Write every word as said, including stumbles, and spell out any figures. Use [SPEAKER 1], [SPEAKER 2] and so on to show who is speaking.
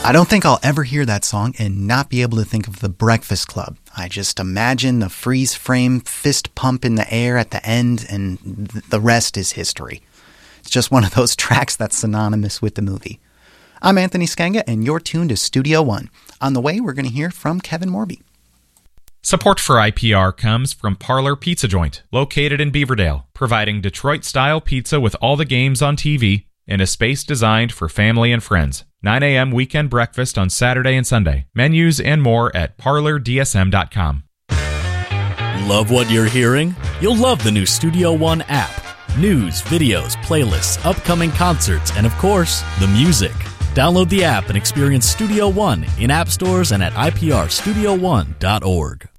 [SPEAKER 1] I don't think I'll ever hear that song and not be able to think of The Breakfast Club. I just imagine the freeze frame fist pump in the air at the end, and th- the rest is history. It's just one of those tracks that's synonymous with the movie. I'm Anthony Skenga, and you're tuned to Studio One. On the way, we're going to hear from Kevin Morby.
[SPEAKER 2] Support for I P R comes from Parlor Pizza Joint, located in Beaverdale, providing Detroit-style pizza with all the games on T V in a space designed for family and friends. nine a.m. weekend breakfast on Saturday and Sunday. Menus and more at parlor d s m dot com.
[SPEAKER 3] Love what you're hearing? You'll love the new Studio One app. News, videos, playlists, upcoming concerts, and of course, the music. Download the app and experience Studio One in app stores and at i p r studio one dot org.